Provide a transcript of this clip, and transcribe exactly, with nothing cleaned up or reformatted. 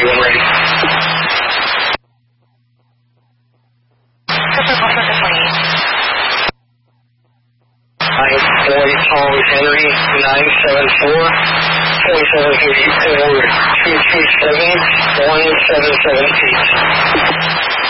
you when ready. nine Boyd Thomas Henry, nine seven four, twenty-seven eighty-four, two two seven, one seven seven eight.